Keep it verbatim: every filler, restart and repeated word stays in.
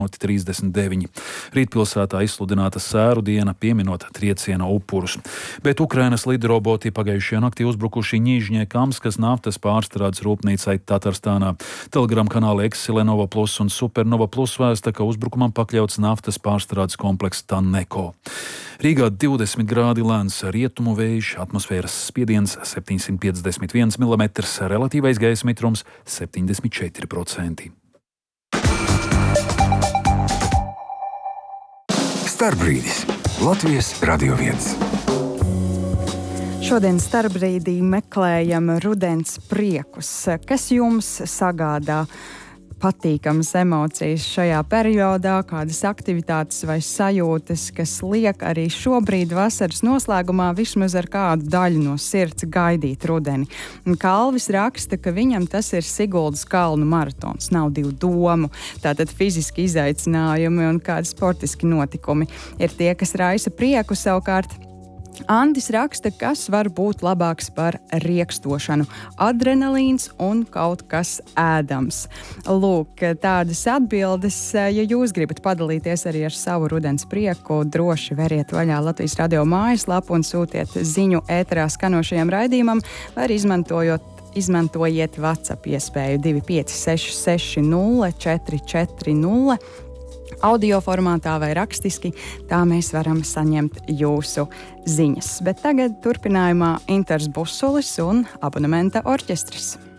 trīsdesmit deviņi. Rītpilsētā izsludināta sēru diena, pieminot trieciena upurus. Bet Ukrainas lidroboti pagājušajā naktī uzbrukuši Ņīžņiekamskas naftas pārstrādes rūpnīcai Tatarstānā. Telegram kanāli Exilenova Plus un Supernova Plus vēsta, ka uzbrukumam pakļauts naftas pārstrādes komplekss Taneko. Rīgā divdesmit grādi lēns rietumu vējš, atmosfēras spiediens septiņsimt piecdesmit viens milimetrs, relatīvais gaisa mitrums septiņdesmit četri procenti. Starpbrīdis Latvijas Radio viens. Šodien starpbrīdī meklējam rudens priekus. Kas jums sagādā patīkamas emocijas šajā periodā, kādas aktivitātes vai sajūtas, kas liek arī šobrīd vasaras noslēgumā vismaz ar kādu daļu no sirds gaidīt rudeni. Kalvis raksta, ka viņam tas ir Siguldas kalnu maratons, nav divu domu, tātad fiziski izaicinājumi un kādi sportiski notikumi ir tie, kas raisa prieku. Savukārt Andis raksta, kas var būt labāks par riekstošanu - adrenalīns un kaut kas ēdams. Lūk, tādas atbildes. Ja jūs gribat padalīties arī ar savu rudens prieku, droši veriet vaļā Latvijas Radio mājaslapu un sūtiet ziņu ēterā skanošajam raidījumam, vai arī izmantojot Izmantojiet WhatsApp iespēju divi pieci seši seši nulle četri četri nulle. Audio formātā vai rakstiski, tā mēs varam saņemt jūsu ziņas. Bet tagad turpinājumā Inters Busulis un abonementa orķestris.